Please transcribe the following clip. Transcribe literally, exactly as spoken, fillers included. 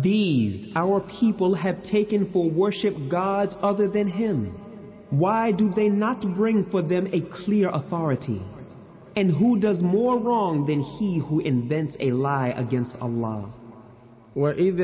These our people have taken for worship gods other than Him. Why do they not bring for them a clear authority? And who does more wrong than he who invents a lie against Allah? وإذا